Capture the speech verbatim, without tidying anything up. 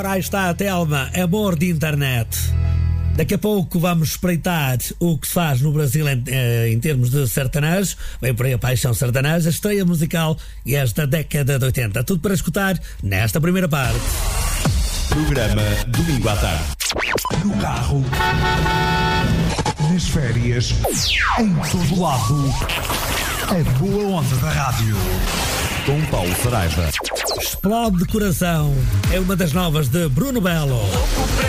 Aí está a Telma, amor de internet. Daqui a pouco vamos espreitar o que se faz no Brasil em, em termos de sertanejo. Vem por aí a paixão sertaneja, a estreia musical e esta década de oitenta. Tudo para escutar nesta primeira parte. Programa Domingo à Tarde. No carro, nas férias, em todo lado. A boa onda da rádio. Com Paulo Saraiva. Explode de coração. É uma das novas de Bruno Belo.